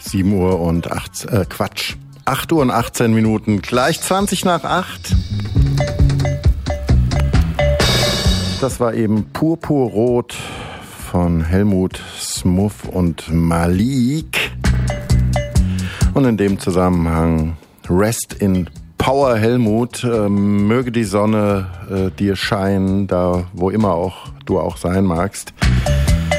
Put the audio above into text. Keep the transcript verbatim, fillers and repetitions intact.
sieben Uhr und acht, äh, Quatsch. acht Uhr und achtzehn Minuten, gleich zwanzig nach acht. Das war eben Purpurrot von Helmut Smuff und Malik. Und in dem Zusammenhang Rest in Power Helmut, äh, möge die Sonne äh, dir scheinen, da wo immer auch du auch sein magst.